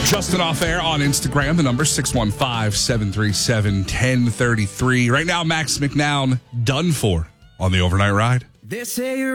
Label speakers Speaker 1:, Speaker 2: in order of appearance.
Speaker 1: Justin Off Air on Instagram. The number 615-737-1033. Right now, Max McNown, Done For on the Overnight Ride.
Speaker 2: They say you're